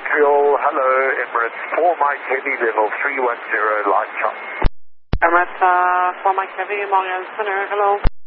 Montreal, hello, Emirates 4 Mike Heavy, level 310, light chop. Emirates 4 Mike Heavy, Montreal Center, hello.